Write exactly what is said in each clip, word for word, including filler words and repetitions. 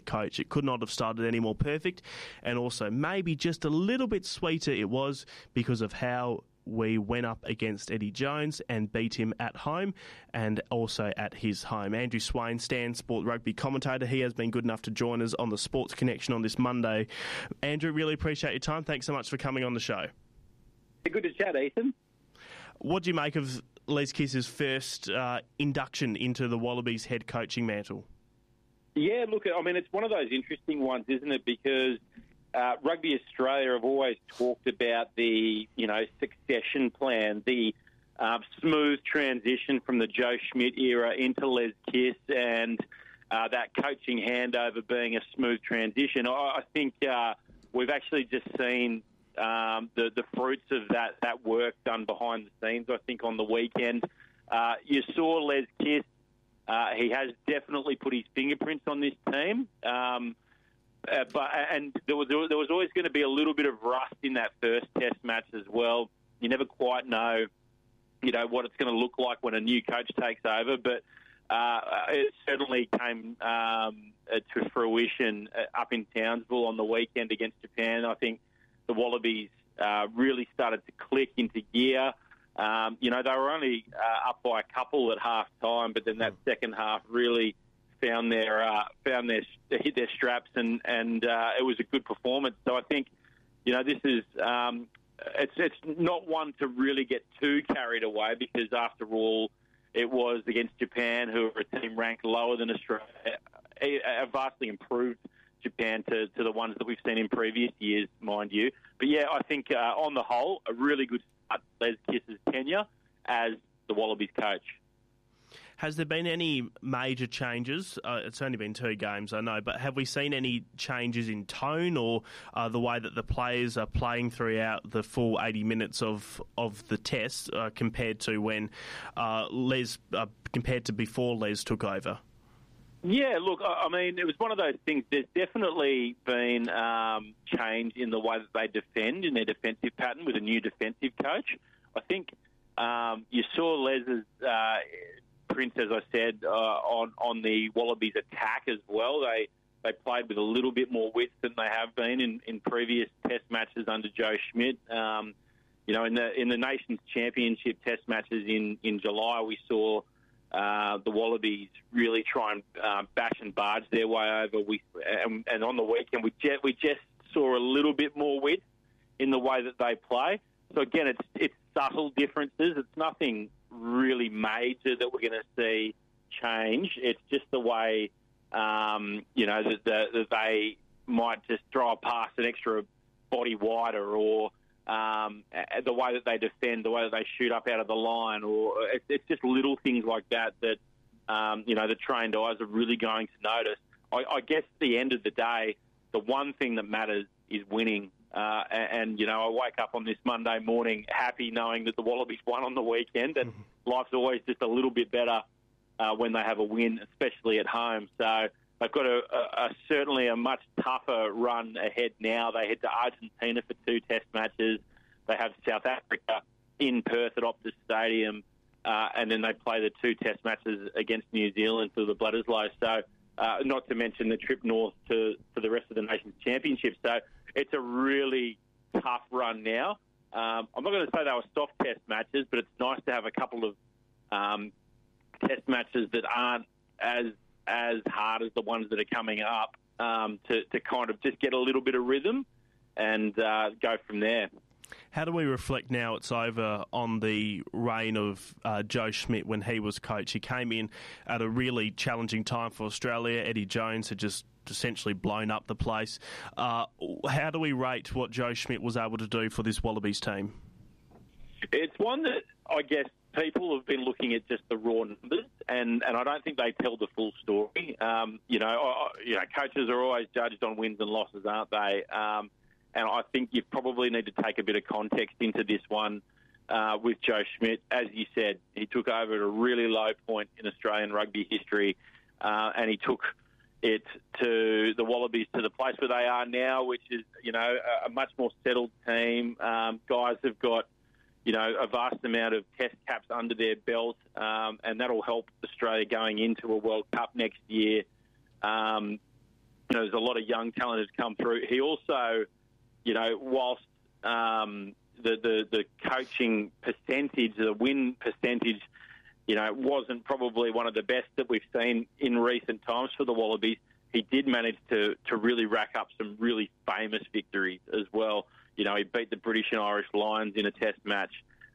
coach. It could not have started any more perfect, and also maybe just a little bit sweeter it was because of how we went up against Eddie Jones and beat him at home and also at his home. Andrew Swain, Stan Sport Rugby commentator, he has been good enough to join us on the Sports Connection on this Monday. Andrew, really appreciate your time. Thanks so much for coming on the show. Good to chat, Ethan. What do you make of Les Kiss's first uh, induction into the Wallabies head coaching mantle? Yeah, look, I mean, it's one of those interesting ones, isn't it? Because uh, Rugby Australia have always talked about the, you know, succession plan, the uh, smooth transition from the Joe Schmidt era into Les Kiss, and uh, that coaching handover being a smooth transition. I, I think uh, we've actually just seen um, the, the fruits of that, that work done behind the scenes, I think, on the weekend. Uh, you saw Les Kiss. Uh, he has definitely put his fingerprints on this team. Um, Uh, but and there was there was always going to be a little bit of rust in that first Test match as well. You never quite know, you know, what it's going to look like when a new coach takes over. But uh, it certainly came um, to fruition up in Townsville on the weekend against Japan. I think the Wallabies uh, really started to click into gear. Um, you know, they were only uh, up by a couple at half time, but then that second half really found their uh, found their hit their straps, and and uh, it was a good performance. So I think, you know, this is um, it's it's not one to really get too carried away, because after all, it was against Japan, who are a team ranked lower than Australia, a, a vastly improved Japan to, to the ones that we've seen in previous years, mind you. But yeah, I think uh, on the whole, a really good start Les Kiss's tenure as the Wallabies coach. Has there been any major changes? Uh, it's only been two games, I know, but have we seen any changes in tone or uh, the way that the players are playing throughout the full eighty minutes of of the test uh, compared to when uh, Les, uh, compared to before Les took over? Yeah, look, I mean, it was one of those things. There's definitely been um, change in the way that they defend, in their defensive pattern with a new defensive coach. I think um, you saw Les's Uh, Prince, as I said, uh, on on the Wallabies attack as well. They they played with a little bit more width than they have been in, in previous Test matches under Joe Schmidt. Um, you know, in the in the Nations Championship Test matches in, in July, we saw uh, the Wallabies really try and uh, bash and barge their way over. We and, and on the weekend, we just, we just saw a little bit more width in the way that they play. So again, it's it's subtle differences. It's nothing really major that we're going to see change. It's just the way, um, you know, that, the, that they might just throw a pass an extra body wider, or um, the way that they defend, the way that they shoot up out of the line, or it's, it's just little things like that that, um, you know, the trained eyes are really going to notice. I, I guess at the end of the day, the one thing that matters is winning. Uh, and, and, you know, I wake up on this Monday morning happy knowing that the Wallabies won on the weekend, and mm-hmm. life's always just a little bit better uh, when they have a win, especially at home. So they've got a, a, a certainly a much tougher run ahead now. They head to Argentina for two Test matches. They have South Africa in Perth at Optus Stadium, uh, and then they play the two Test matches against New Zealand for the Bledisloe. So uh, not to mention the trip north to, to the rest of the Nations Championship. So it's a really tough run now. Um, I'm not going to say they were soft Test matches, but it's nice to have a couple of um, Test matches that aren't as as hard as the ones that are coming up, um, to, to kind of just get a little bit of rhythm and uh, go from there. How do we reflect now it's over on the reign of uh, Joe Schmidt when he was coach? He came in at a really challenging time for Australia. Eddie Jones had just essentially blown up the place. Uh, how do we rate what Joe Schmidt was able to do for this Wallabies team? It's one that I guess people have been looking at just the raw numbers, and, and I don't think they tell the full story. Um, you know, I, you know, coaches are always judged on wins and losses, aren't they? Um, and I think you probably need to take a bit of context into this one uh, with Joe Schmidt. As you said, he took over at a really low point in Australian rugby history, uh, and he took it to the Wallabies to the place where they are now, which is, you know, a, a much more settled team. Um, guys have got, you know, a vast amount of Test caps under their belt, um, and that'll help Australia going into a World Cup next year. Um, you know, there's a lot of young talent who's come through. He also, you know, whilst um, the, the the coaching percentage, the win percentage, you know, wasn't probably one of the best that we've seen in recent times for the Wallabies, he did manage to, to really rack up some really famous victories as well. You know, he beat the British and Irish Lions in a test match.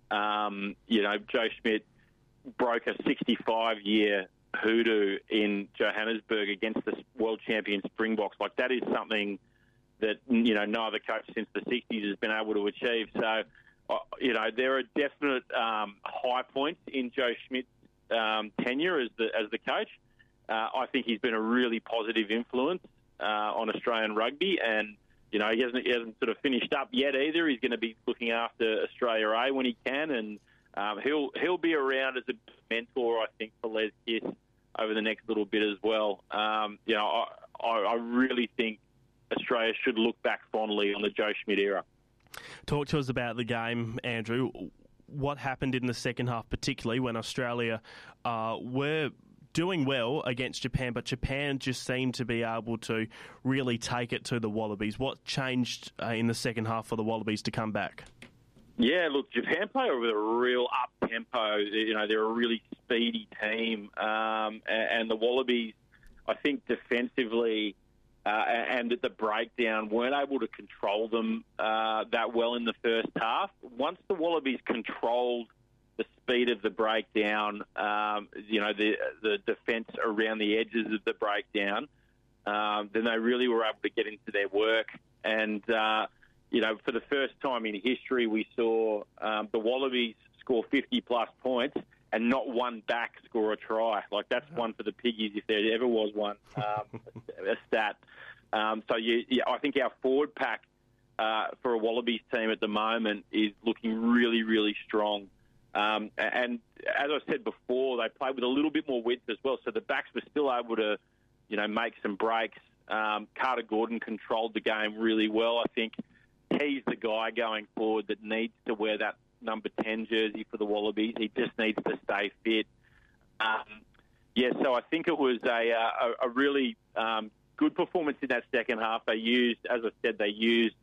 Um, you know, Joe Schmidt broke a sixty-five-year hoodoo in Johannesburg against the world champion Springboks. Like, that is something that, you know, no other coach since the sixties has been able to achieve. So, uh, you know, there are definite um, high points in Joe Schmidt's um, tenure as the as the coach. Uh, I think he's been a really positive influence uh, on Australian rugby, and you know he hasn't, he hasn't sort of finished up yet either. He's going to be looking after Australia A when he can, and um, he'll he'll be around as a mentor, I think, for Les Kiss over the next little bit as well. Um, you know, I, I, I really think Australia should look back fondly on the Joe Schmidt era. Talk to us about the game, Andrew. What happened in the second half, particularly when Australia uh, were doing well against Japan, but Japan just seemed to be able to really take it to the Wallabies. What changed uh, in the second half for the Wallabies to come back? Yeah, look, Japan play with a real up-tempo. You know, they're a really speedy team. Um, and the Wallabies, I think, defensively uh, and at the breakdown, weren't able to control them uh, that well in the first half. Once the Wallabies controlled the speed of the breakdown, um, you know, the the defence around the edges of the breakdown, um, then they really were able to get into their work. And, uh, you know, for the first time in history, we saw um, the Wallabies score fifty-plus points and not one back score a try. Like, that's one for the Piggies if there ever was one, um, a stat. Um, so, you, yeah, I think our forward pack uh, for a Wallabies team at the moment is looking really, really strong. Um, and as I said before, they played with a little bit more width as well, so the backs were still able to, you know, make some breaks. Um, Carter Gordon controlled the game really well. I think he's the guy going forward that needs to wear that number ten jersey for the Wallabies. He just needs to stay fit. Um, yeah, so I think it was a, a, a really um, good performance in that second half. They used, as I said, they used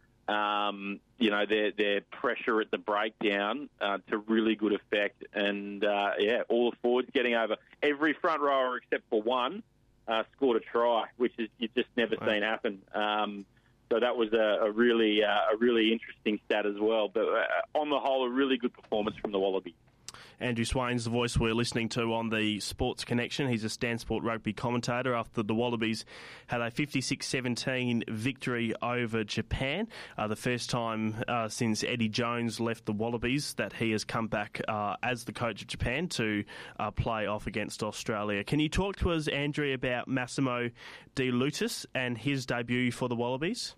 Um, you know, their their pressure at the breakdown uh, to really good effect. And, uh, yeah, all the forwards getting over. Every front rower except for one uh, scored a try, which is you've just never wow. seen happen. Um, so that was a, a really uh, a really interesting stat as well. But uh, on the whole, a really good performance from the Wallabies. Andrew Swain's the voice we're listening to on the Sports Connection. He's a Stan Sport rugby commentator after the Wallabies had a fifty-six seventeen victory over Japan. Uh, the first time uh, since Eddie Jones left the Wallabies that he has come back uh, as the coach of Japan to uh, play off against Australia. Can you talk to us, Andrew, about Massimo De Lutis and his debut for the Wallabies?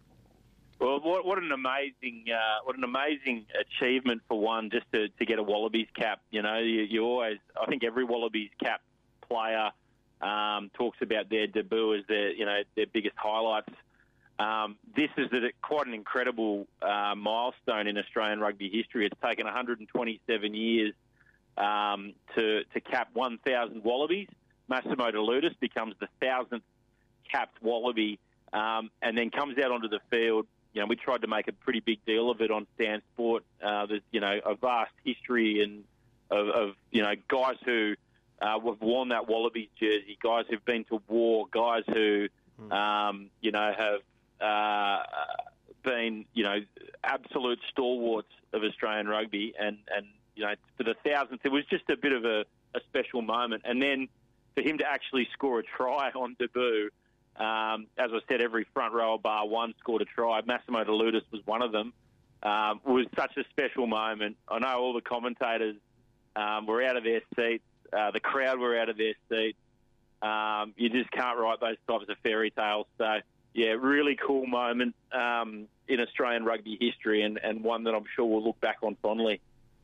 Well, what, what an amazing, uh, what an amazing achievement for one, just to, to get a Wallabies cap. You know, you, you always, I think every Wallabies cap player um, talks about their debut as their, you know, their biggest highlights. Um, this is a, quite an incredible uh, milestone in Australian rugby history. It's taken one hundred twenty-seven years um, to to cap one thousand Wallabies. Massimo De Lutis becomes the thousandth capped Wallaby, um, and then comes out onto the field. You know, we tried to make a pretty big deal of it on Stan Sport. Uh, there's, you know, a vast history and of, of you know, guys who uh, have worn that Wallabies jersey, guys who've been to war, guys who, um, you know, have uh, been, you know, absolute stalwarts of Australian rugby. And, and you know, for the thousandth, it was just a bit of a, a special moment. And then for him to actually score a try on debut, Um, as I said, every front rower bar one scored a try. Massimo De Lutis was one of them. Um, it was such a special moment. I know all the commentators um, were out of their seats. Uh, the crowd were out of their seats. Um, you just can't write those types of fairy tales. So, yeah, really cool moment um, in Australian rugby history, and, and one that I'm sure we'll look back on fondly.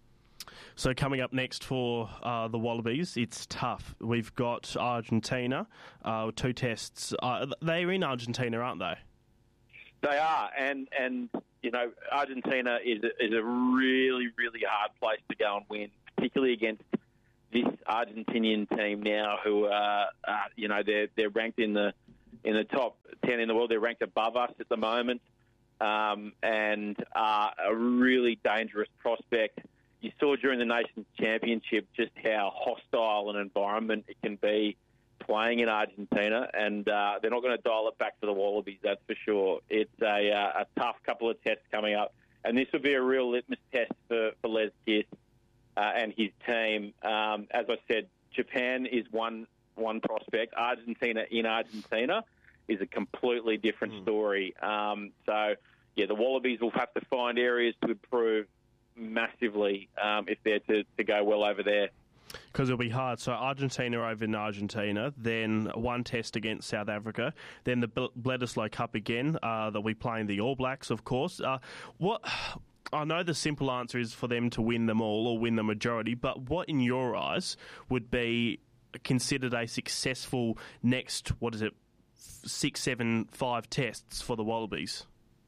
So coming up next for uh, the Wallabies, it's tough. We've got Argentina, uh, two tests. Uh, they're in Argentina, aren't they? They are, and and you know Argentina is a, is a really really hard place to go and win, particularly against this Argentinian team now, who are uh, you know they're they're ranked in the in the top ten in the world. They're ranked above us at the moment, um, and are a really dangerous prospect. You saw during the Nations Championship just how hostile an environment it can be playing in Argentina, and uh, they're not going to dial it back for the Wallabies, that's for sure. It's a, uh, a tough couple of tests coming up, and this will be a real litmus test for, for Les Kiss uh, and his team. Um, as I said, Japan is one one prospect. Argentina in Argentina is a completely different mm. story. Um, so, yeah, the Wallabies will have to find areas to improve massively um, if they're to, to go well over there. Because it'll be hard. So Argentina over in Argentina, then one test against South Africa, then the Bledisloe Cup again. Uh, they'll be playing the All Blacks, of course. Uh, what I know the simple answer is for them to win them all or win the majority, but what in your eyes would be considered a successful next, what is it, six, seven, five tests for the Wallabies?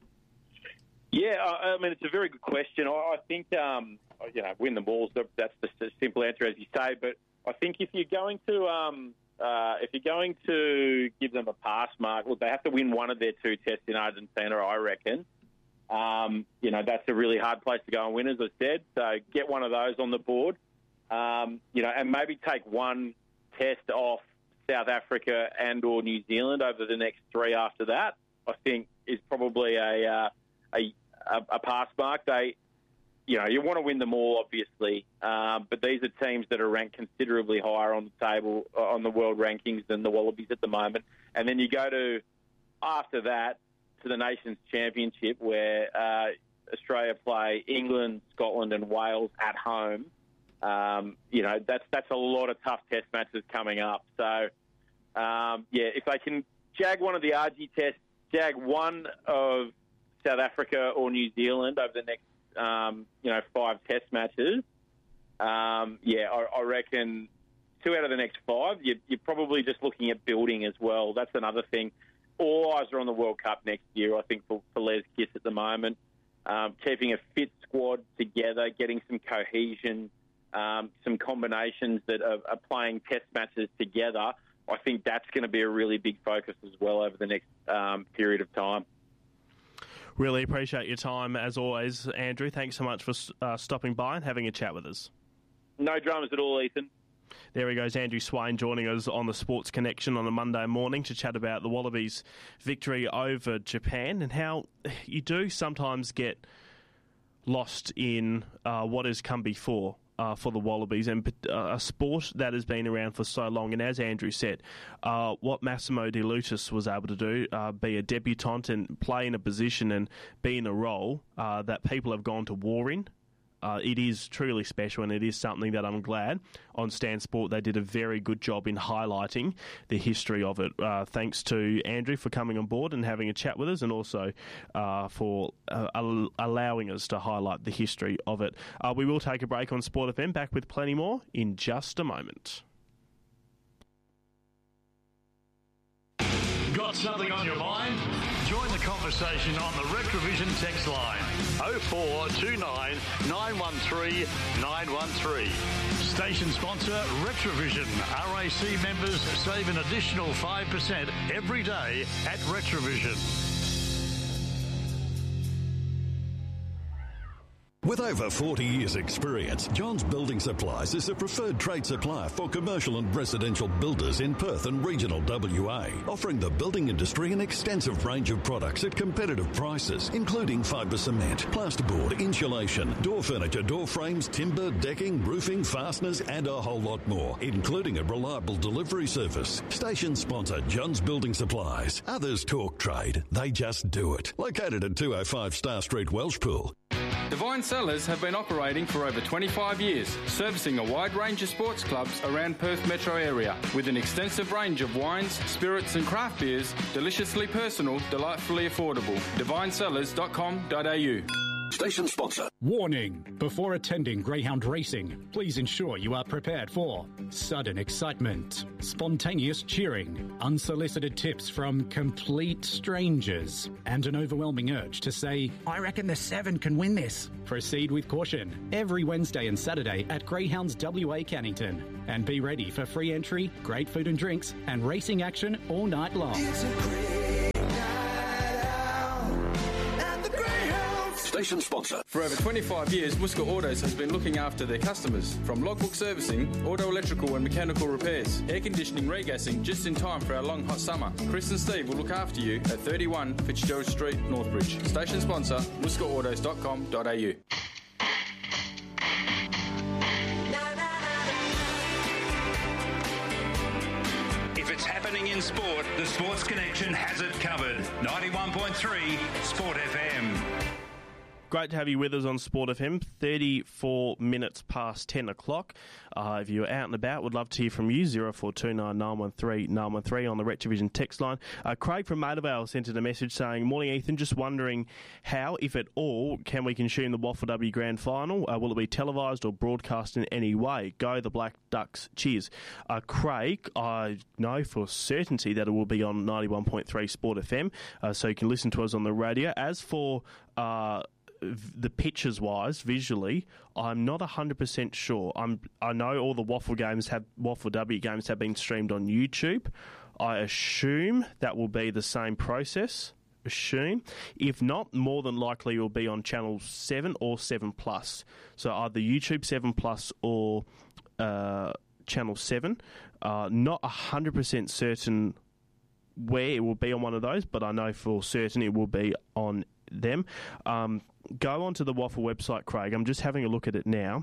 Yeah, I mean, it's a very good question. I think, um, you know, win the balls, that's the simple answer, as you say. But I think if you're going to um, uh, if you're going to give them a pass mark, look, they have to win one of their two tests in Argentina, I reckon. Um, you know, that's a really hard place to go and win, as I said. So get one of those on the board, um, you know, and maybe take one test off South Africa and or New Zealand over the next three after that, I think is probably a... Uh, A, a pass mark. They, you know, you want to win them all, obviously, um, but these are teams that are ranked considerably higher on the table, on the world rankings than the Wallabies at the moment. And then you go to, after that, to the Nations Championship where uh, Australia play England, Scotland and Wales at home. Um, you know, that's that's a lot of tough test matches coming up. So, um, yeah, if they can jag one of the R G tests, jag one of South Africa or New Zealand over the next, um, you know, five test matches. Um, yeah, I, I reckon two out of the next five, you're, you're probably just looking at building as well. That's another thing. All eyes are on the World Cup next year, I think, for, for Les Kiss at the moment. Um, keeping a fit squad together, getting some cohesion, um, some combinations that are, are playing test matches together, I think that's going to be a really big focus as well over the next um, period of time. Really appreciate your time, as always, Andrew. Thanks so much for uh, stopping by and having a chat with us. No dramas at all, Ethan. There he goes, Andrew Swain, joining us on the Sports Connection on a Monday morning to chat about the Wallabies' victory over Japan and how you do sometimes get lost in uh, what has come before. Uh, for the Wallabies, and uh, a sport that has been around for so long. And as Andrew said, uh, what Massimo De Lutis was able to do, uh, be a debutant and play in a position and be in a role uh, that people have gone to war in, uh, it is truly special, and it is something that I'm glad on Stan Sport they did a very good job in highlighting the history of it. Uh, thanks to Andrew for coming on board and having a chat with us, and also uh, for uh, al- allowing us to highlight the history of it. Uh, we will take a break on Sport F M, back with plenty more in just a moment. Got something on your mind? Join the conversation on the Retrovision text line oh four two nine, nine one three, nine one three. Station sponsor Retrovision. R A C members save an additional five percent every day at Retrovision. With over forty years' experience, Johns Building Supplies is the preferred trade supplier for commercial and residential builders in Perth and regional W A, offering the building industry an extensive range of products at competitive prices, including fibre cement, plasterboard, insulation, door furniture, door frames, timber, decking, roofing, fasteners, and a whole lot more, including a reliable delivery service. Station sponsor Johns Building Supplies. Others talk trade, they just do it. Located at two oh five Star Street, Welshpool. Divine Cellars have been operating for over twenty-five years, servicing a wide range of sports clubs around Perth metro area, with an extensive range of wines, spirits and craft beers, deliciously personal, delightfully affordable. divine cellars dot com dot a u. Station sponsor. Warning! Before attending greyhound racing, please ensure you are prepared for sudden excitement, spontaneous cheering, unsolicited tips from complete strangers, and an overwhelming urge to say, I reckon the seven can win this. Proceed with caution every Wednesday and Saturday at Greyhounds W A Cannington. And be ready for free entry, great food and drinks, and racing action all night long. It's a great night out at the Greyhounds. Station sponsor. For over twenty-five years, Muska Autos has been looking after their customers. From logbook servicing, auto electrical and mechanical repairs, air conditioning, regassing, just in time for our long hot summer. Chris and Steve will look after you at thirty-one Fitzgerald Street, Northbridge. Station sponsor, muska autos dot com dot a u. If it's happening in sport, the Sports Connection has it covered. ninety-one point three Sport F M. Great to have you with us on Sport F M, thirty-four minutes past ten o'clock. Uh, if you're out and about, would love to hear from you, zero four two nine nine one three nine one three on the Retrovision text line. Uh, Craig from Maida Vale sent in a message saying, Morning Ethan, just wondering how, if at all, can we consume the Waffle W Grand Final? Uh, will it be televised or broadcast in any way? Go the Black Ducks, cheers. Uh, Craig, I know for certainty that it will be on ninety-one point three Sport F M, uh, so you can listen to us on the radio. As for... Uh, the pictures wise, visually, I'm not one hundred percent sure. I'm I know all the Waffle games have Waffle W games have been streamed on YouTube. I assume that will be the same process. Assume. If not, more than likely it will be on channel seven or seven plus. So either YouTube seven plus or uh, channel seven. Uh, not one hundred percent certain where it will be on one of those, but I know for certain it will be on them. Um, go onto the Waffle website, Craig. I'm just having a look at it now,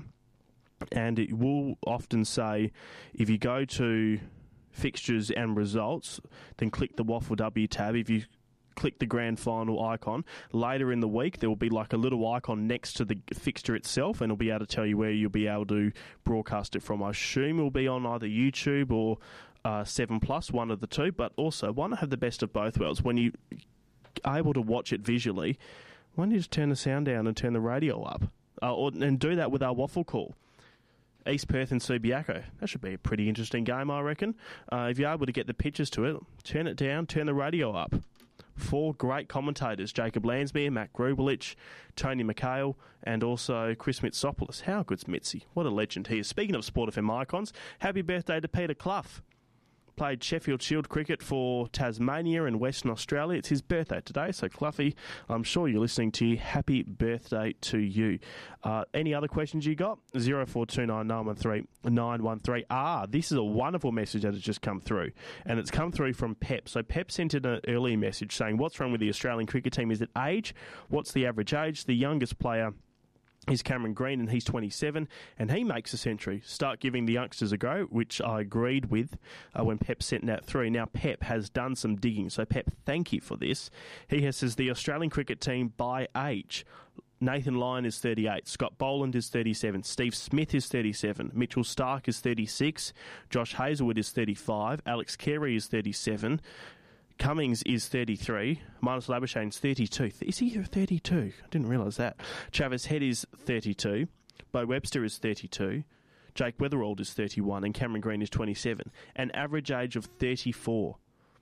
and it will often say, if you go to fixtures and results, then click the Waffle W tab. If you click the grand final icon, later in the week there will be like a little icon next to the fixture itself, and it'll be able to tell you where you'll be able to broadcast it from. I assume it will be on either YouTube or uh, seven plus, one of the two, but also want to have the best of both worlds. When you are able to watch it visually, why don't you just turn the sound down and turn the radio up? Uh, or, and do that with our Waffle call. East Perth and Subiaco. That should be a pretty interesting game, I reckon. Uh, if you're able to get the pictures to it, turn it down, turn the radio up. Four great commentators, Jacob Lansby, Matt Grubelich, Tony McHale, and also Chris Mitsopoulos. How good's Mitzi? What a legend he is. Speaking of Sport F M icons, happy birthday to Peter Clough. Played Sheffield Shield cricket for Tasmania and Western Australia. It's his birthday today, so Cluffy, I'm sure you're listening to you. Happy birthday to you. Uh, any other questions you got? zero four two nine nine one three nine one three. Ah, this is a wonderful message that has just come through, and it's come through from Pep. So Pep sent in an early message saying, what's wrong with the Australian cricket team? Is it age? What's the average age? The youngest player is Cameron Green, and he's twenty-seven, and he makes a century. Start giving the youngsters a go, which I agreed with uh, when Pep sent that through. Now, Pep has done some digging, so Pep, thank you for this. He has says the Australian cricket team by age. Nathan Lyon is thirty-eight, Scott Boland is thirty-seven, Steve Smith is thirty-seven, Mitchell Stark is thirty-six, Josh Hazlewood is thirty-five, Alex Carey is thirty-seven, Cummings is thirty-three. Marnus Labuschagne is thirty-two. Is he thirty-two? I didn't realise that. Travis Head is thirty-two. Bo Webster is thirty-two. Jake Weatherald is thirty-one. And Cameron Green is twenty-seven. An average age of thirty-four.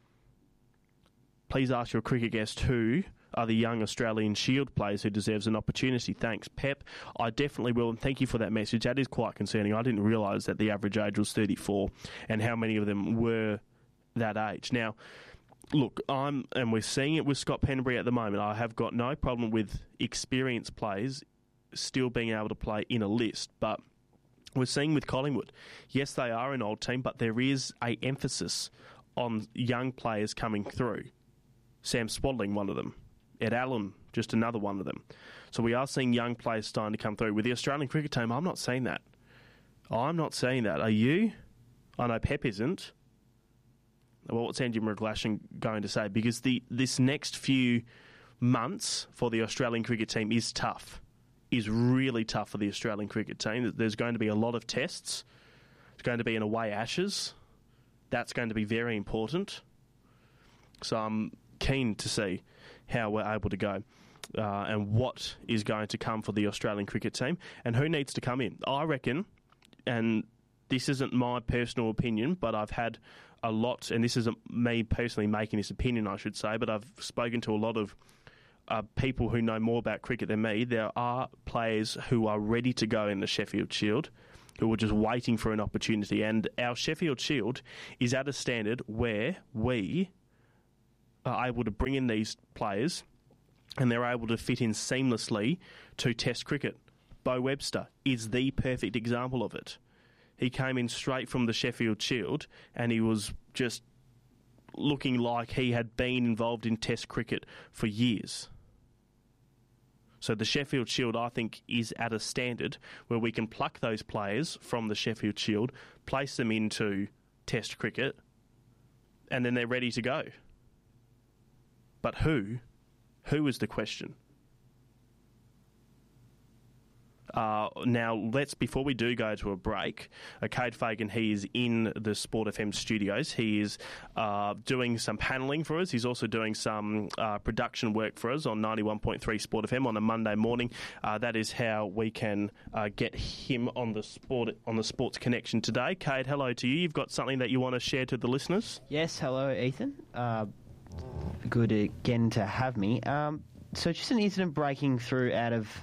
Please ask your cricket guest who are the young Australian Shield players who deserves an opportunity. Thanks, Pep. I definitely will, and thank you for that message. That is quite concerning. I didn't realise that the average age was thirty-four and how many of them were that age. Now, look, I'm, and we're seeing it with Scott Penberry at the moment. I have got no problem with experienced players still being able to play in a list, but we're seeing with Collingwood, yes, they are an old team, but there is a emphasis on young players coming through. Sam Swadling, one of them. Ed Allen, just another one of them. So we are seeing young players starting to come through. With the Australian cricket team, I'm not seeing that. I'm not seeing that. Are you? I know Pep isn't. Well, what's Andrew McGlashan going to say? Because the this next few months for the Australian cricket team is tough, is really tough for the Australian cricket team. There's going to be a lot of tests. It's going to be an away Ashes. That's going to be very important. So I'm keen to see how we're able to go. uh, and what is going to come for the Australian cricket team and who needs to come in. I reckon, and this isn't my personal opinion, but I've had a lot, and this isn't me personally making this opinion, I should say, but I've spoken to a lot of uh, people who know more about cricket than me. There are players who are ready to go in the Sheffield Shield, who are just waiting for an opportunity. And our Sheffield Shield is at a standard where we are able to bring in these players and they're able to fit in seamlessly to Test cricket. Bo Webster is the perfect example of it. He came in straight from the Sheffield Shield and he was just looking like he had been involved in Test cricket for years. So the Sheffield Shield, I think, is at a standard where we can pluck those players from the Sheffield Shield, place them into Test cricket, and then they're ready to go. But who? Who is the question? Uh, now, let's, before we do go to a break, uh, Cade Fagan, he is in the Sport F M studios. He is uh, doing some panelling for us. He's also doing some uh, production work for us on ninety-one point three Sport F M on a Monday morning. Uh, that is how we can uh, get him on the sport on the Sports Connection today. Cade, hello to you. You've got something that you want to share to the listeners? Yes, hello, Ethan. Uh, good again to have me. Um, so just an incident breaking through out of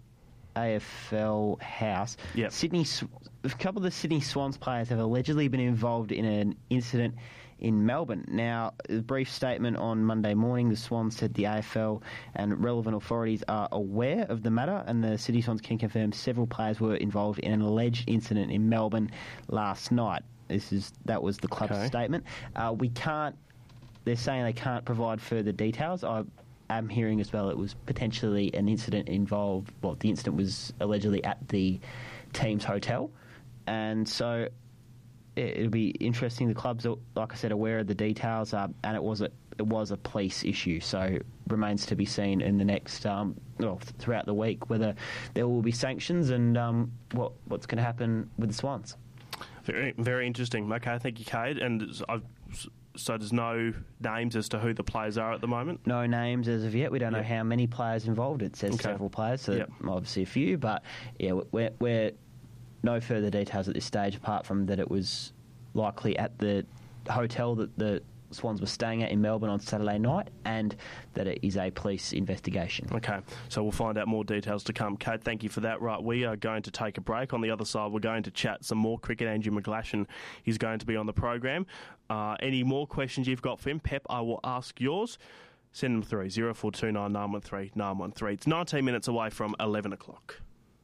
A F L House. Yep. Sydney, a couple of the Sydney Swans players have allegedly been involved in an incident in Melbourne. Now, a brief statement on Monday morning, the Swans said the A F L and relevant authorities are aware of the matter, and the Sydney Swans can confirm several players were involved in an alleged incident in Melbourne last night. This is that was the club's Okay. statement. Uh, we can't. They're saying they can't provide further details. I. I'm hearing as well it was potentially an incident involved, well, the incident was allegedly at the team's hotel. And so it, it'll be interesting. The club's, like I said, aware of the details, uh, and it was a it was a police issue. So remains to be seen in the next, um, well, throughout the week, whether there will be sanctions and um, what what's going to happen with the Swans. Very, very interesting. Okay, thank you, Cade. And I've... So there's no names as to who the players are at the moment? No names as of yet. We don't know Yep. how many players involved. It says Okay. several players, so Yep. obviously a few. But yeah, we're, we're no further details at this stage apart from that it was likely at the hotel that the Swans were staying at in Melbourne on Saturday night, and that it is a police investigation. Okay, so we'll find out more details to come. Kate, thank you for that. Right, we are going to take a break. On the other side, we're going to chat some more cricket. Andrew McGlashan is going to be on the program. Uh, any more questions you've got for him, Pep, I will ask yours. Send them through, zero four two nine nine one three nine one three. It's nineteen minutes away from eleven o'clock.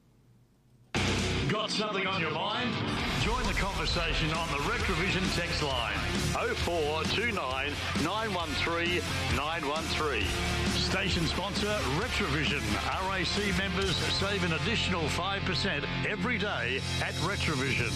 Got something on your mind? Join the conversation on the Retrovision text line oh four two nine nine one three nine one three. Station sponsor Retrovision. R A C members save an additional five percent every day at Retrovision.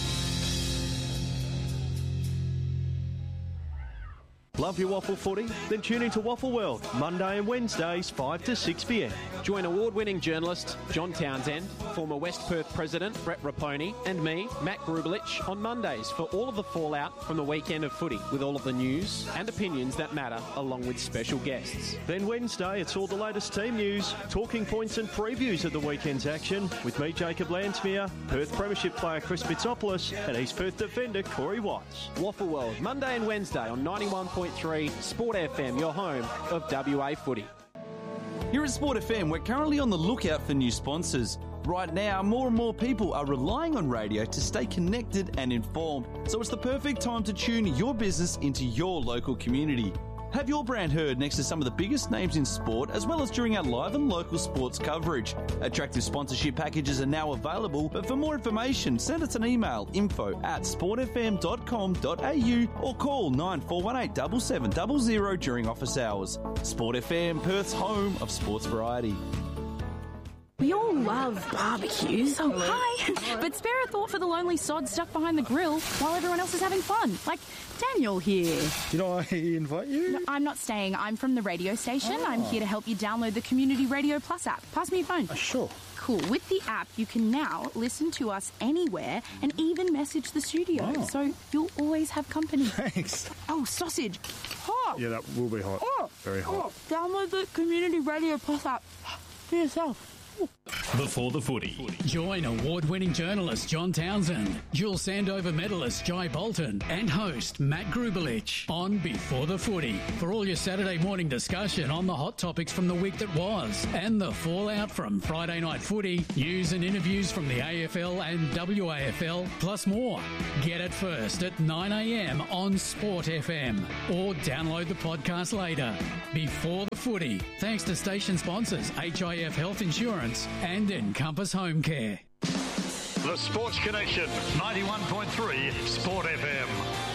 Love your waffle footy? Then tune into Waffle World, Monday and Wednesdays, five to six p m. Join award-winning journalist John Townsend, former West Perth President Brett Raponi, and me, Matt Grubelich, on Mondays for all of the fallout from the weekend of footy, with all of the news and opinions that matter, along with special guests. Then Wednesday, it's all the latest team news, talking points and previews of the weekend's action with me, Jacob Lansmere, Perth Premiership player Chris Bitsopoulos, and East Perth defender Corey Watts. Waffle World, Monday and Wednesday on ninety-one point three Sport F M, your home of W A footy. Here at Sport F M, we're currently on the lookout for new sponsors. Right now, more and more people are relying on radio to stay connected and informed, so it's the perfect time to tune your business into your local community. Have your brand heard next to some of the biggest names in sport, as well as during our live and local sports coverage. Attractive sponsorship packages are now available, but for more information, send us an email, info at sportfm dot com dot a u, or call nine four one eight seven seven zero zero during office hours. Sport F M, Perth's home of sports variety. We all love barbecues. Oh, hi. But spare a thought for the lonely sod stuck behind the grill while everyone else is having fun. Like Daniel here. Did I invite you? No, I'm not staying. I'm from the radio station. Oh. I'm here to help you download the Community Radio Plus app. Pass me your phone. Uh, sure. Cool. With the app, you can now listen to us anywhere and even message the studio. Oh. So you'll always have company. Thanks. Oh, sausage. Hot. Yeah, that will be hot. Oh. Very hot. Oh. Download the Community Radio Plus app for yourself. Before the footy. Join award-winning journalist John Townsend, dual Sandover medalist Jai Bolton, and host Matt Grubelich on Before the Footy for all your Saturday morning discussion on the hot topics from the week that was and the fallout from Friday night footy, news and interviews from the A F L and W A F L, plus more. Get it first at nine a.m. on Sport F M or download the podcast later. Before the Footy, thanks to station sponsors H I F Health Insurance and Encompass Home Care. The Sports Connection, ninety-one point three Sport F M.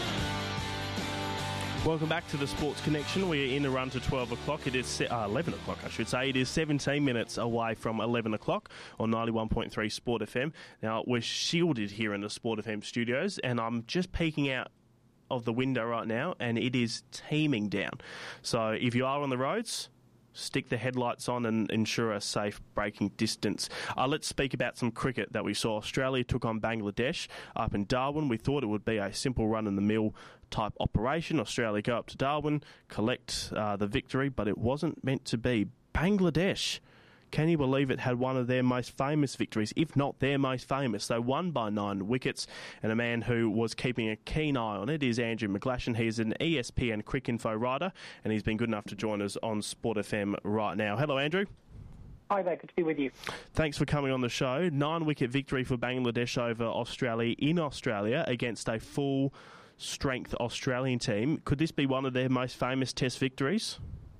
Welcome back to the Sports Connection. We are in the run to twelve o'clock. It is se- uh, eleven o'clock, I should say. It is seventeen minutes away from eleven o'clock on ninety-one point three Sport F M. Now, we're shielded here in the Sport F M studios, and I'm just peeking out of the window right now, and it is teeming down. So if you are on the roads, stick the headlights on and ensure a safe braking distance. Uh, let's speak about some cricket that we saw. Australia took on Bangladesh up in Darwin. We thought it would be a simple run-in-the-mill type operation. Australia go up to Darwin, collect uh, the victory, but it wasn't meant to be. Bangladesh, can you believe it, had one of their most famous victories, if not their most famous. They won by nine wickets, and a man who was keeping a keen eye on it is Andrew McGlashan. He's an E S P N Cricinfo writer, and he's been good enough to join us on Sport F M right now. Hello, Andrew. Hi there, good to be with you. Thanks for coming on the show. Nine-wicket victory for Bangladesh over Australia in Australia against a full-strength Australian team. Could this be one of their most famous Test victories?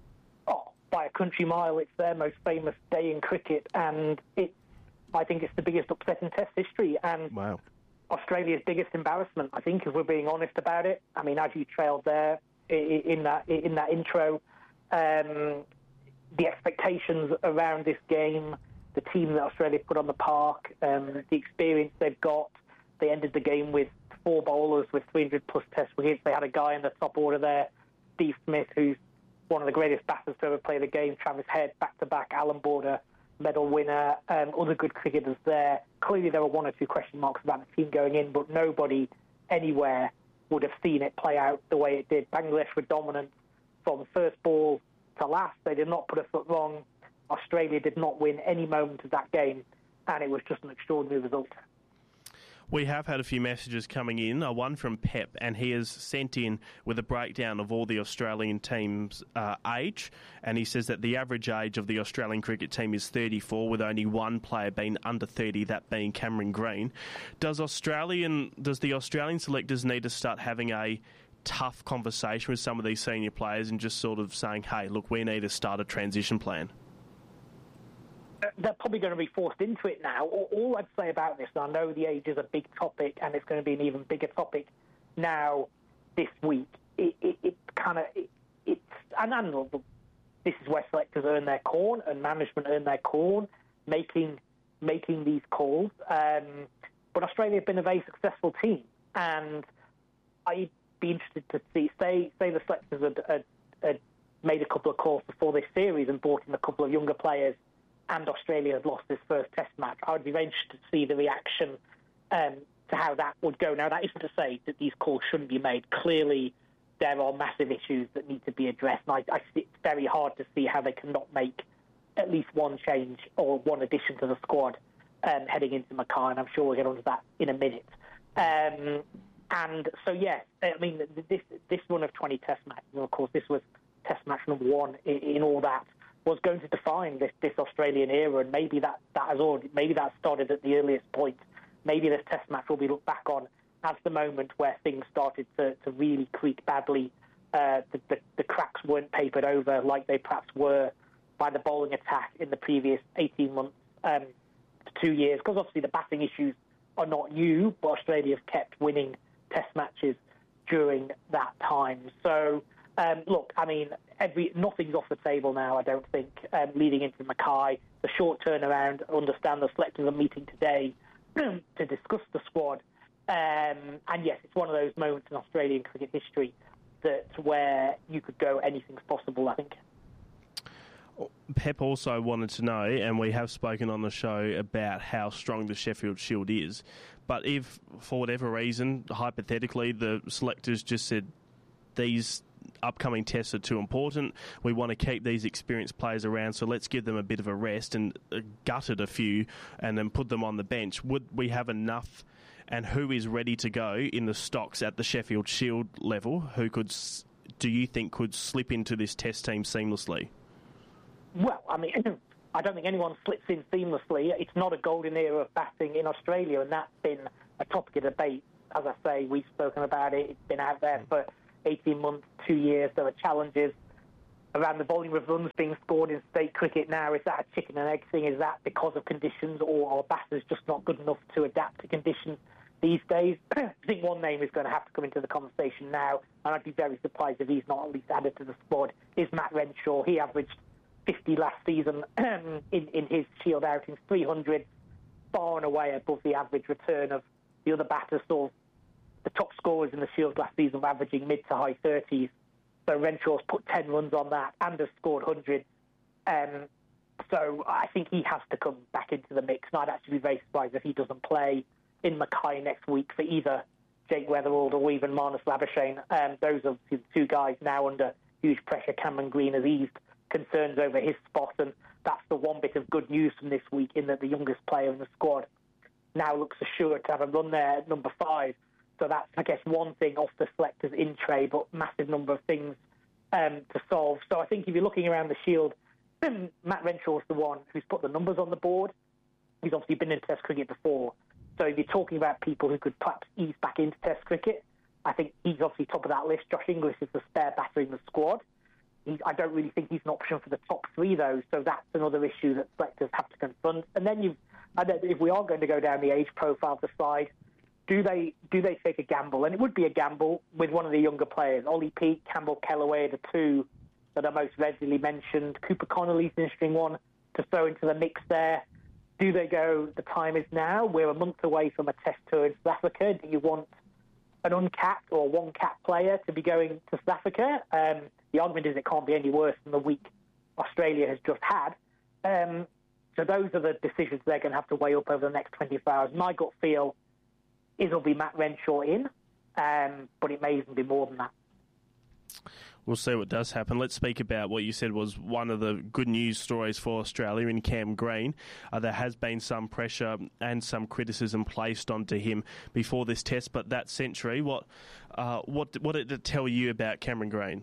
By a country mile, it's their most famous day in cricket, and it, I think it's the biggest upset in Test history, and wow. Australia's biggest embarrassment, I think, if we're being honest about it. I mean, as you trailed there in that in that intro, um, the expectations around this game, the team that Australia put on the park, um, the experience they've got. They ended the game with four bowlers with three hundred plus Test wickets. They had a guy in the top order there, Steve Smith, who's one of the greatest batters to ever play the game, Travis Head, back-to-back Alan Border medal winner, um, other good cricketers there. Clearly there were one or two question marks about the team going in, but nobody anywhere would have seen it play out the way it did. Bangladesh were dominant from first ball to last. They did not put a foot wrong. Australia did not win any moment of that game, and it was just an extraordinary result. We have had a few messages coming in, uh, one from Pep, and he has sent in with a breakdown of all the Australian teams' uh, age, and he says that the average age of the Australian cricket team is thirty-four, with only one player being under thirty, that being Cameron Green. Does Australian, does the Australian selectors need to start having a tough conversation with some of these senior players and just sort of saying, hey, look, we need to start a transition plan? They're probably going to be forced into it now. All I'd say about this, and I know the age is a big topic, and it's going to be an even bigger topic now this week. It, it, it kind of it, it's and, and this is where selectors earn their corn and management earn their corn, making making these calls. Um, but Australia have been a very successful team, and I'd be interested to see. Say say the selectors had, had, had made a couple of calls before this series and brought in a couple of younger players, and Australia had lost this first Test match. I would be very interested to see the reaction um, to how that would go. Now, that isn't to say that these calls shouldn't be made. Clearly, there are massive issues that need to be addressed, and I, I see it's very hard to see how they cannot make at least one change or one addition to the squad um, heading into Mackay, and I'm sure we'll get onto that in a minute. Um, and so, yes, I mean, this this run of twenty Test matches, and of course, this was Test match number one in, in all that, was going to define this, this Australian era, and maybe that, that has already maybe that started at the earliest point. Maybe this Test match will be looked back on as the moment where things started to, to really creak badly. Uh, the, the, the cracks weren't papered over like they perhaps were by the bowling attack in the previous eighteen months um, to two years, because obviously the batting issues are not new, but Australia have kept winning Test matches during that time. So, um, look, I mean, every nothing's off the table now, I don't think, um, leading into Mackay. The short turnaround, I understand the selectors are meeting today to discuss the squad. Um, and yes, it's one of those moments in Australian cricket history that where you could go anything's possible, I think. Pep also wanted to know, and we have spoken on the show about how strong the Sheffield Shield is, but if, for whatever reason, hypothetically, the selectors just said these upcoming tests are too important. We want to keep these experienced players around, so let's give them a bit of a rest, and uh, gutted a few and then put them on the bench. Would we have enough, and who is ready to go in the stocks at the Sheffield Shield level, who could, do you think, could slip into this test team seamlessly? Well, I mean, I don't think anyone slips in seamlessly. It's not a golden era of batting in Australia, and that's been a topic of debate. As I say, we've spoken about it. It's been out there for eighteen months, two years. There are challenges around the volume of runs being scored in state cricket now. Is that a chicken and egg thing? Is that because of conditions, or are batters just not good enough to adapt to conditions these days? I think one name is going to have to come into the conversation now, and I'd be very surprised if he's not at least added to the squad, is Matt Renshaw. He averaged fifty last season in, in his Shield outings, three hundred, far and away above the average return of the other batters. So the top scorers in the Shield last season were averaging mid to high thirties. So Renshaw's put ten runs on that and has scored one hundred. Um, so I think he has to come back into the mix. And I'd actually be very surprised if he doesn't play in Mackay next week for either Jake Weatherald or even Marnus Labuschagne. Um, those are the two guys now under huge pressure. Cameron Green has eased concerns over his spot, and that's the one bit of good news from this week, in that the youngest player in the squad now looks assured to have a run there at number five. So that's, I guess, one thing off the selectors in tray, but massive number of things um, to solve. So I think if you're looking around the Shield, Matt Renshaw's the one who's put the numbers on the board. He's obviously been in Test cricket before. So if you're talking about people who could perhaps ease back into Test cricket, I think he's obviously top of that list. Josh Inglis is the spare batter in the squad. He's, I don't really think he's an option for the top three, though, so that's another issue that selectors have to confront. And then you've, I don't, if we are going to go down the age profile of the side, do they do they take a gamble? And it would be a gamble with one of the younger players. Ollie Peake, Campbell Kellaway are the two that are most regularly mentioned. Cooper Connolly's an interesting one to throw into the mix there. Do they go, the time is now, we're a month away from a test tour in South Africa, do you want an uncapped or one-capped player to be going to South Africa? Um, the argument is it can't be any worse than the week Australia has just had. Um, so those are the decisions they're going to have to weigh up over the next twenty-four hours. My gut feel is it'll be Matt Renshaw in, um, but it may even be more than that. We'll see what does happen. Let's speak about what you said was one of the good news stories for Australia in Cam Green. Uh, there has been some pressure and some criticism placed onto him before this test, but that century, what uh, what what did it tell you about Cameron Green?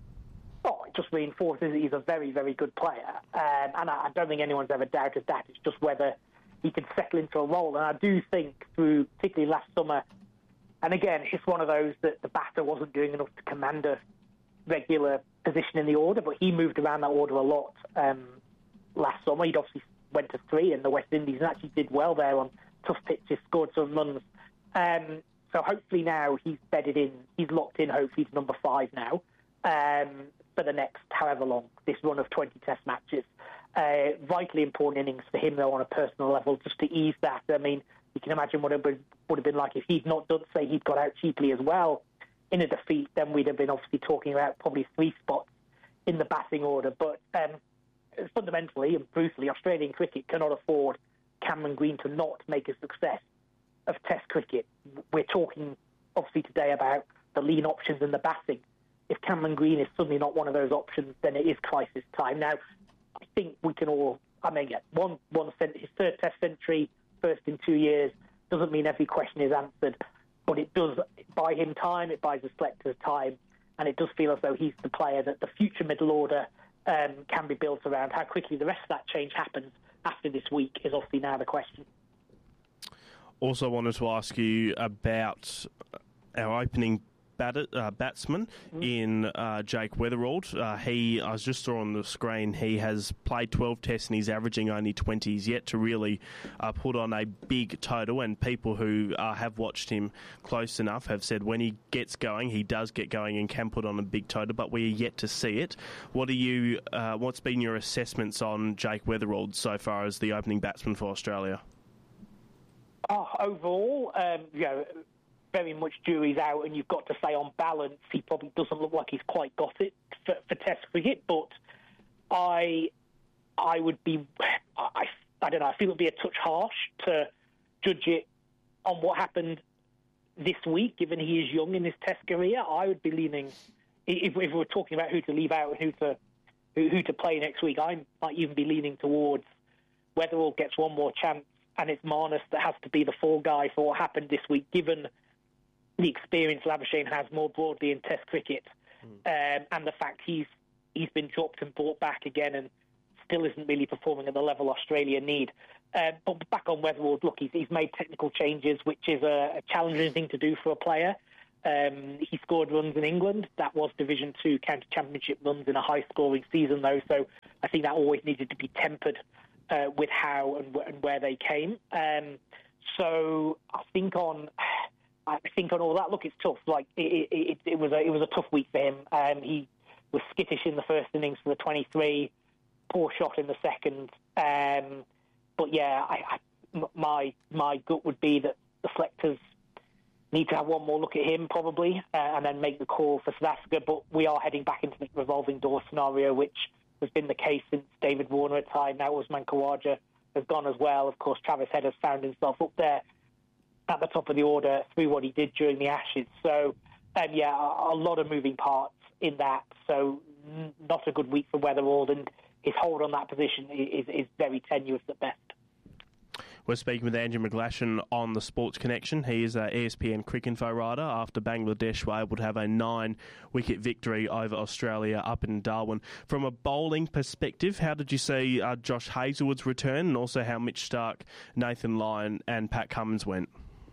Oh, it just reinforces that he's a very, very good player. Um, and I, I don't think anyone's ever doubted that. It's just whether he can settle into a role. And I do think through, particularly last summer, and again, it's one of those that the batter wasn't doing enough to command a regular position in the order, but he moved around that order a lot um, last summer. He'd obviously went to three in the West Indies and actually did well there on tough pitches, scored some runs. Um, so hopefully now he's bedded in, he's locked in, hopefully to number five now um, for the next however long, this run of twenty test matches. Uh, vitally important innings for him, though, on a personal level, just to ease that. I mean, you can imagine what it would, would have been like if he'd not done, say, he'd got out cheaply as well in a defeat, then we'd have been obviously talking about probably three spots in the batting order. But um, fundamentally and brutally, Australian cricket cannot afford Cameron Green to not make a success of Test cricket. We're talking, obviously, today about the lean options in the batting. If Cameron Green is suddenly not one of those options, then it is crisis time. Now, I think we can all, I mean, yeah, one, one, his third Test century, first in two years, doesn't mean every question is answered. But it does buy him time, it buys the selectors time, and it does feel as though he's the player that the future middle order um, can be built around. How quickly the rest of that change happens after this week is obviously now the question. Also wanted to ask you about our opening batter, uh, batsman mm. in uh, Jake Weatherald. Uh, he, I was just saw on the screen, he has played twelve tests and he's averaging only twenty. He's yet to really uh, put on a big total, and people who uh, have watched him close enough have said when he gets going, he does get going and can put on a big total, but we're yet to see it. What are you? Uh, what's been your assessments on Jake Weatherald so far as the opening batsman for Australia? Oh, overall, um, you know, very much jury's out, and you've got to say on balance, he probably doesn't look like he's quite got it for, for Test cricket. But I, I would be, I, I don't know, I feel it'd be a touch harsh to judge it on what happened this week, given he is young in his Test career. I would be leaning if, if we're talking about who to leave out and who to who, who to play next week, I might even be leaning towards Weatherall gets one more chance, and it's Marnus that has to be the fall guy for what happened this week, given the experience Labuschagne has more broadly in Test cricket, mm. um, and the fact he's he's been dropped and brought back again and still isn't really performing at the level Australia need. Um, but back on Weatherall, look, he's, he's made technical changes, which is a, a challenging thing to do for a player. Um, he scored runs in England. That was Division Two County Championship runs in a high-scoring season, though. So I think that always needed to be tempered uh, with how and, w- and where they came. Um, so I think on, I think on all that, look, it's tough. Like it, it, it was a it was a tough week for him. Um, he was skittish in the first innings for the twenty-three, poor shot in the second. Um, but yeah, I, I, my my gut would be that the selectors need to have one more look at him, probably, uh, and then make the call for South Africa. But we are heading back into the revolving door scenario, which has been the case since David Warner retired. Now Usman Khawaja has gone as well. Of course, Travis Head has found himself up there at the top of the order through what he did during the Ashes. So, um, yeah, a, a lot of moving parts in that. So, n- not a good week for Weatherall, and his hold on that position is, is very tenuous at best. We're speaking with Andrew McGlashan on the Sports Connection. He is an E S P N Cricinfo writer after Bangladesh were able to have a nine-wicket victory over Australia up in Darwin. From a bowling perspective, how did you see uh, Josh Hazlewood's return, and also how Mitch Starc, Nathan Lyon and Pat Cummins went?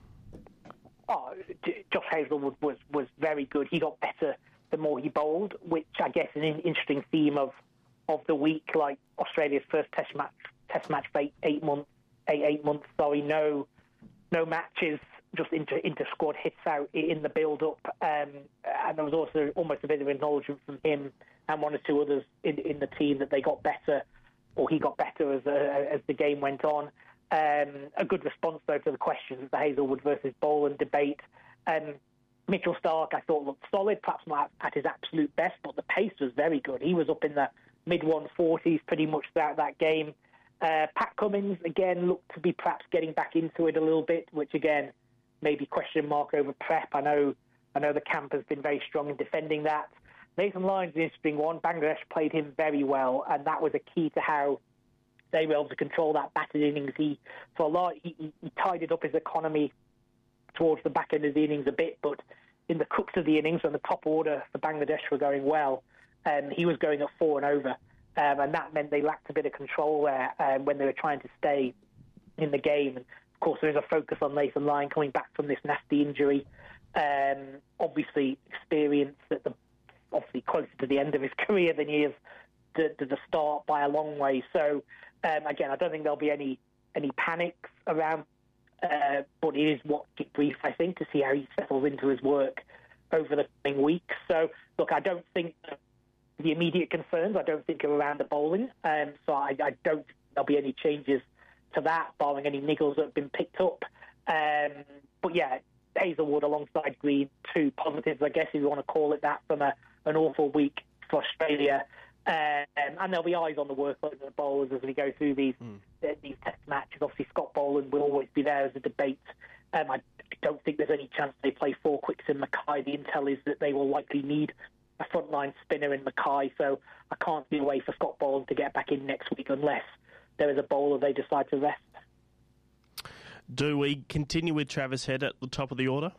Oh, Josh Hazlewood was, was very good. He got better the more he bowled, which I guess is an interesting theme of, of the week, like Australia's first test match, test match for eight, eight months. Eight, eight months, sorry, no, no matches, just inter, inter-squad hits out in the build-up, um, and there was also almost a bit of acknowledgement from him and one or two others in, in the team that they got better, or he got better as uh, as the game went on. Um, a good response, though, to the questions, the Hazlewood versus Boland debate. Um, Mitchell Starc, I thought, looked solid, perhaps not at his absolute best, but the pace was very good. He was up in the mid one forties pretty much throughout that game. Uh, Pat Cummins, again, looked to be perhaps getting back into it a little bit, which, again, maybe question mark over prep. I know I know the camp has been very strong in defending that. Nathan Lyon's an interesting one. Bangladesh played him very well, and that was a key to how they were able to control that batted innings. He, for a lot, he, he, he tidied up his economy towards the back end of the innings a bit, but in the crux of the innings, when the top order for Bangladesh were going well, um, he was going at four and over. Um, and that meant they lacked a bit of control there um, when they were trying to stay in the game. And, of course, there is a focus on Nathan Lyon coming back from this nasty injury. Um, obviously, experience at the obviously closer to the end of his career than he is to, to the start by a long way. So, um, again, I don't think there'll be any any panics around, uh, but it is what keep brief, I think, to see how he settles into his work over the coming weeks. So, look, I don't think the immediate concerns, I don't think, are around the bowling. Um, so I, I don't think there'll be any changes to that, barring any niggles that have been picked up. Um, but yeah, Hazlewood alongside Green, two positives, I guess, if you want to call it that, from a, an awful week for Australia. Um, and there'll be eyes on the workload of the bowlers as we go through these mm. uh, these test matches. Obviously, Scott Boland will always be there as a debate. Um, I don't think there's any chance they play four quicks in Mackay. The intel is that they will likely need a frontline spinner in Mackay, so I can't see a way for Scott Boland to get back in next week unless there is a bowler they decide to rest. Do we continue with Travis Head at the top of the order?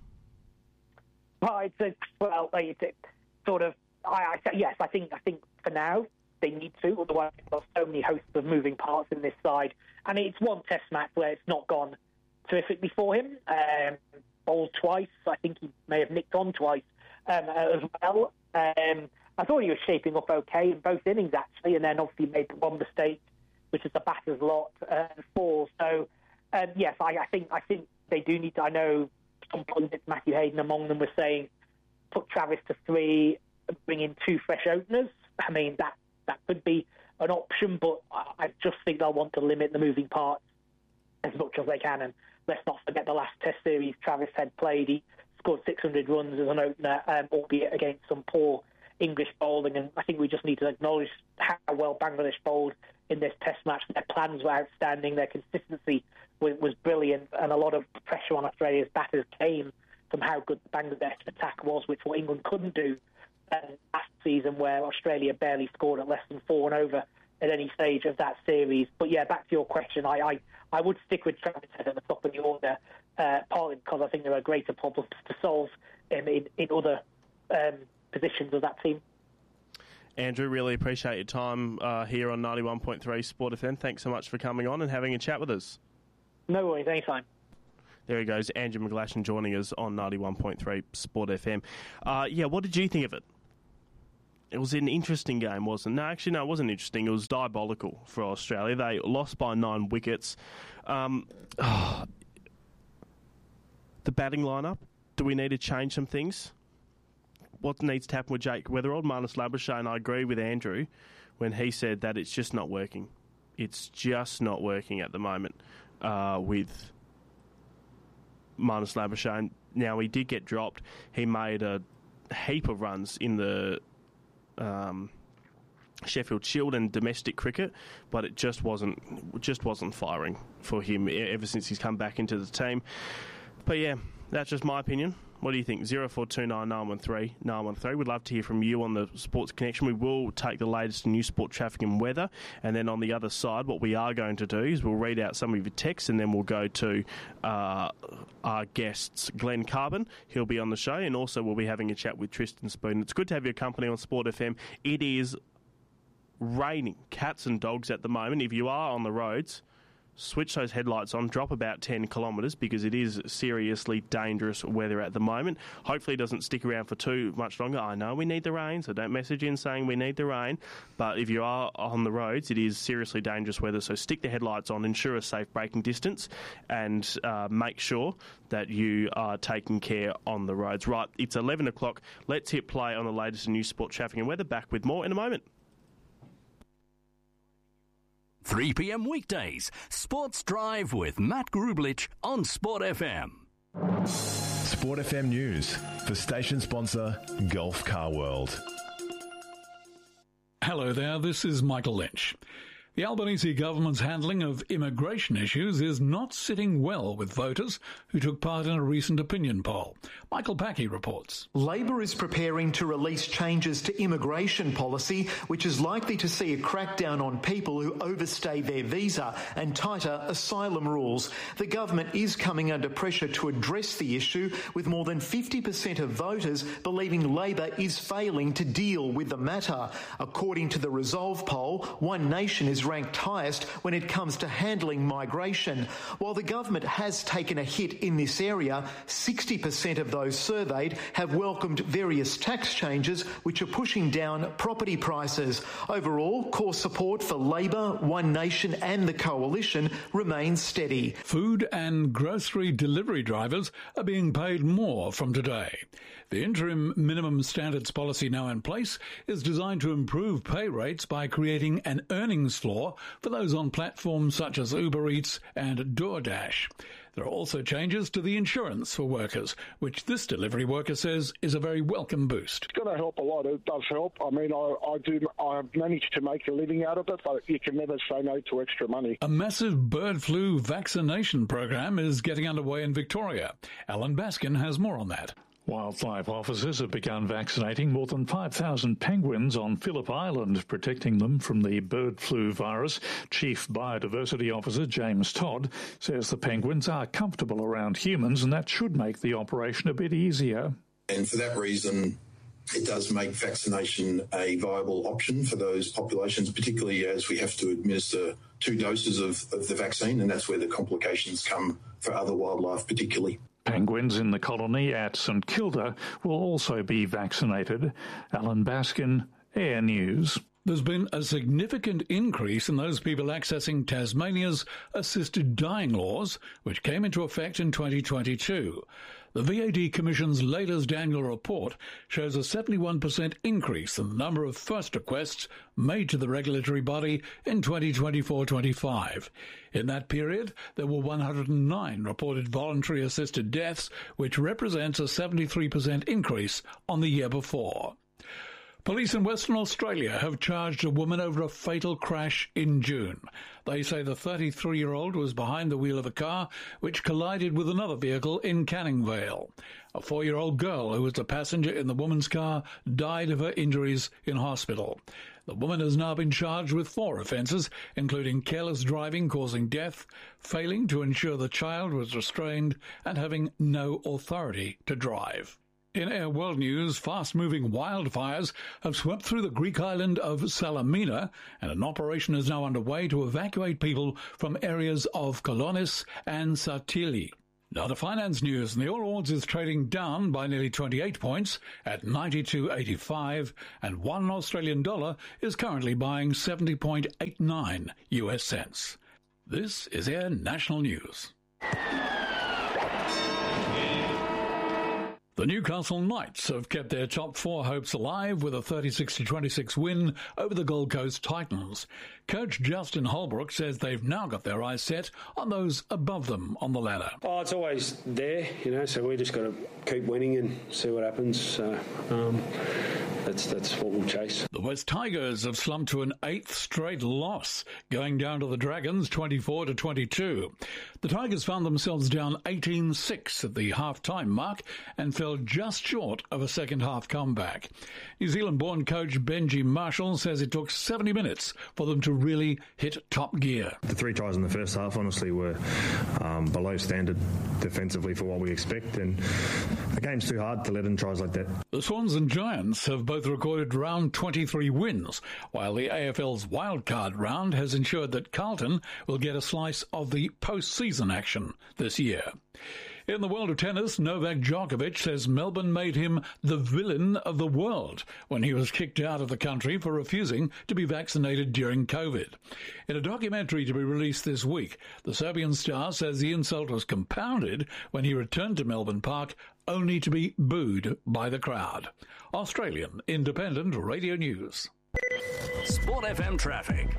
Well, it's a, well, it's a, sort of. I, I yes, I think I think for now they need to. Otherwise, there's so many hosts of moving parts in this side, and it's one Test match where it's not gone terrifically for him. Um, bowled twice. I think he may have nicked on twice um, as well. Um, I thought he was shaping up okay in both innings, actually, and then obviously made the one mistake, which is the batter's lot, uh, four. So, um, yes, I, I think I think they do need to. I know some pundits, Matthew Hayden among them, were saying put Travis to three, bring in two fresh openers. I mean, that, that could be an option, but I just think they'll want to limit the moving parts as much as they can. And let's not forget the last Test series Travis Head played. He scored six hundred runs as an opener, um, albeit against some poor English bowling. And I think we just need to acknowledge how well Bangladesh bowled in this Test match. Their plans were outstanding. Their consistency was, was brilliant. And a lot of pressure on Australia's batters came from how good the Bangladesh attack was, which what England couldn't do than last season, where Australia barely scored at less than four and over at any stage of that series. But yeah, back to your question, I I, I would stick with Travis Head at the top of the order, uh, partly because I think there are greater problems to solve um, in, in other um, positions of that team. Andrew, really appreciate your time uh, here on ninety-one point three Sport F M. Thanks so much for coming on and having a chat with us. No worries, anytime. There he goes, Andrew McGlashan joining us on ninety-one point three Sport F M. Uh, yeah, what did you think of it? It was an interesting game, wasn't it? No, actually, no, it wasn't interesting. It was diabolical for Australia. They lost by nine wickets. Um, oh, the batting lineup, do we need to change some things? What needs to happen with Jake Weatherald? Marnus Labuschagne, and I agree with Andrew when he said that it's just not working. It's just not working at the moment uh, with Marnus Labuschagne. Now, he did get dropped. He made a heap of runs in the um, Sheffield Shield and domestic cricket, but it just wasn't just wasn't firing for him ever since he's come back into the team. But yeah, that's just my opinion. What do you think? zero four two nine nine one three nine one three. We'd love to hear from you on the Sports Connection. We will take the latest in news, sport, traffic and weather. And then on the other side, what we are going to do is we'll read out some of your texts and then we'll go to uh, our guests, Glenn Carbon. He'll be on the show. And also we'll be having a chat with Tristan Spoon. It's good to have your company on Sport F M. It is raining cats and dogs at the moment. If you are on the roads, switch those headlights on, drop about ten kilometres because it is seriously dangerous weather at the moment. Hopefully it doesn't stick around for too much longer. I know we need the rain, so don't message in saying we need the rain. But if you are on the roads, it is seriously dangerous weather. So stick the headlights on, ensure a safe braking distance, and uh, make sure that you are taking care on the roads. Right, it's eleven o'clock. Let's hit play on the latest in news, sport, traffic and weather. Back with more in a moment. three p.m. weekdays, Sports Drive with Matt Grublich on Sport F M. Sport F M News for station sponsor Gulf Car World. Hello there, this is Michael Lynch. The Albanese government's handling of immigration issues is not sitting well with voters who took part in a recent opinion poll. Michael Packey reports. Labor is preparing to release changes to immigration policy, which is likely to see a crackdown on people who overstay their visa and tighter asylum rules. The government is coming under pressure to address the issue, with more than fifty percent of voters believing Labor is failing to deal with the matter. According to the Resolve poll, One Nation is ranked highest when it comes to handling migration. While the government has taken a hit in this area, sixty percent of those surveyed have welcomed various tax changes which are pushing down property prices. Overall, core support for Labor, One Nation and the Coalition remains steady. Food and grocery delivery drivers are being paid more from today. The interim minimum standards policy now in place is designed to improve pay rates by creating an earnings floor for those on platforms such as Uber Eats and DoorDash. There are also changes to the insurance for workers, which this delivery worker says is a very welcome boost. It's going to help a lot. It does help. I mean, I, I do. I've managed to make a living out of it, but you can never say no to extra money. A massive bird flu vaccination program is getting underway in Victoria. Alan Baskin has more on that. Wildlife officers have begun vaccinating more than five thousand penguins on Phillip Island, protecting them from the bird flu virus. Chief Biodiversity Officer James Todd says the penguins are comfortable around humans and that should make the operation a bit easier. And for that reason, it does make vaccination a viable option for those populations, particularly as we have to administer two doses of, of the vaccine, and that's where the complications come for other wildlife particularly. Penguins in the colony at St Kilda will also be vaccinated. Alan Baskin, Air News. There's been a significant increase in those people accessing Tasmania's assisted dying laws, which came into effect in twenty twenty-two. The V A D Commission's latest annual report shows a seventy-one percent increase in the number of first requests made to the regulatory body in twenty twenty-four twenty-five. In that period, there were one hundred nine reported voluntary assisted deaths, which represents a seventy-three percent increase on the year before. Police in Western Australia have charged a woman over a fatal crash in June. They say the thirty-three-year-old was behind the wheel of a car which collided with another vehicle in Canning Vale. A four-year-old girl who was a passenger in the woman's car died of her injuries in hospital. The woman has now been charged with four offences, including careless driving causing death, failing to ensure the child was restrained, and having no authority to drive. In Air World News, fast-moving wildfires have swept through the Greek island of Salamina, and an operation is now underway to evacuate people from areas of Kolonis and Satili. Now to finance news, and the All Ords is trading down by nearly twenty-eight points at ninety-two eighty-five, and one Australian dollar is currently buying seventy point eight nine U S cents. This is Air National News. The Newcastle Knights have kept their top four hopes alive with a thirty-six to twenty-six win over the Gold Coast Titans. Coach Justin Holbrook says they've now got their eyes set on those above them on the ladder. Oh, it's always there, you know, so we just got to keep winning and see what happens. So, um, that's, that's what we'll chase. The West Tigers have slumped to an eighth straight loss, going down to the Dragons twenty-four to twenty-two. The Tigers found themselves down eighteen six at the half-time mark and fell just short of a second-half comeback. New Zealand-born coach Benji Marshall says it took seventy minutes for them to really hit top gear. The three tries in the first half, honestly, were um, below standard defensively for what we expect, and the game's too hard to let in tries like that. The Swans and Giants have both recorded round twenty-three wins, while the A F L's wildcard round has ensured that Carlton will get a slice of the post-season action this year. In the world of tennis, Novak Djokovic says Melbourne made him the villain of the world when he was kicked out of the country for refusing to be vaccinated during COVID. In a documentary to be released this week, the Serbian star says the insult was compounded when he returned to Melbourne Park only to be booed by the crowd. Australian Independent Radio News. Sport F M traffic.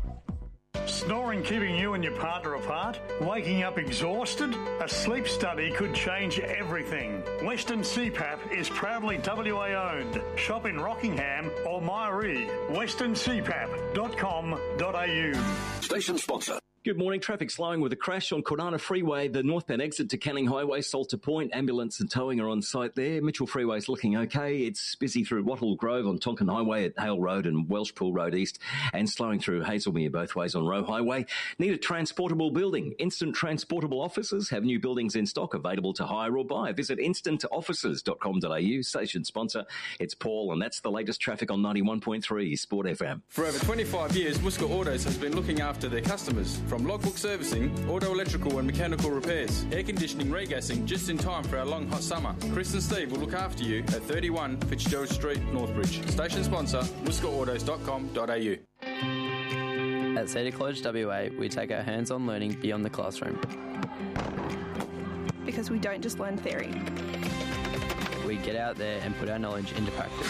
Snoring keeping you and your partner apart? Waking up exhausted? A sleep study could change everything. Western C PAP is proudly W A owned. Shop in Rockingham or Myree. western c pap dot com dot a u. Station sponsor. Good morning. Traffic slowing with a crash on Kwinana Freeway. The northbound exit to Canning Highway, Salter Point. Ambulance and towing are on site there. Mitchell Freeway's looking okay. It's busy through Wattle Grove on Tonkin Highway at Hale Road and Welshpool Road East, and slowing through Hazelmere both ways on Roe Highway. Need a transportable building? Instant Transportable Offices have new buildings in stock available to hire or buy. Visit instant offices dot com dot a u. Station sponsor, it's Paul, and that's the latest traffic on ninety-one point three Sport F M. For over twenty-five years, Worcester Autos has been looking after their customers. From logbook servicing, auto electrical and mechanical repairs, air conditioning, regassing, just in time for our long hot summer. Chris and Steve will look after you at thirty-one Fitzgerald Street, Northbridge. Station sponsor, worcester autos dot com dot a u. At Cedar College W A, we take our hands-on learning beyond the classroom. Because we don't just learn theory. We get out there and put our knowledge into practice.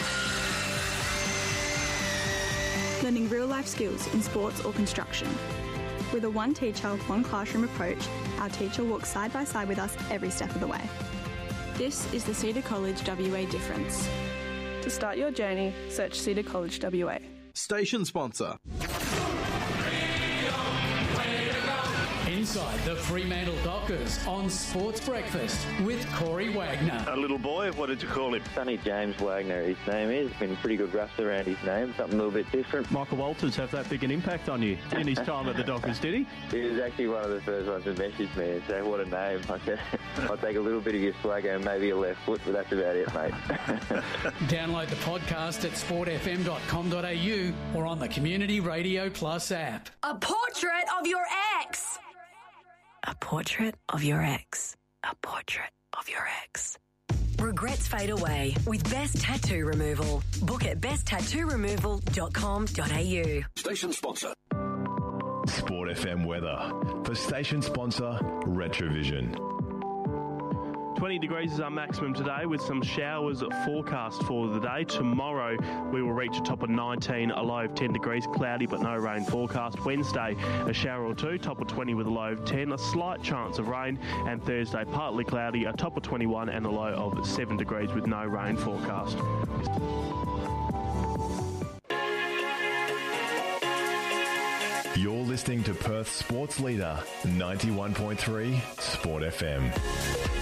Learning real-life skills in sports or construction. With a one teacher, one classroom approach, our teacher walks side by side with us every step of the way. This is the Cedar College W A difference. To start your journey, search Cedar College W A. Station sponsor. Inside the Fremantle Dockers on Sports Breakfast with Corey Wagner. A little boy, what did you call him? Sonny James Wagner, his name is. Been pretty good rust around his name, something a little bit different. Michael Walters have that big an impact on you in his time at the Dockers, did he? He was actually one of the first ones to message me and say, what a name. I said, I'll take a little bit of your swagger and maybe a left foot, but that's about it, mate. Download the podcast at sport f m dot com dot a u or on the Community Radio Plus app. A portrait of your ex. A portrait of your ex. A portrait of your ex. Regrets fade away with Best Tattoo Removal. Book at best tattoo removal dot com dot a u. Station sponsor. Sport F M weather for station sponsor Retrovision. twenty degrees is our maximum today with some showers forecast for the day. Tomorrow we will reach a top of nineteen, a low of ten degrees, cloudy but no rain forecast. Wednesday a shower or two, top of twenty with a low of ten, a slight chance of rain. And Thursday partly cloudy, a top of twenty-one and a low of seven degrees with no rain forecast. You're listening to Perth's sports leader, ninety-one point three Sport F M.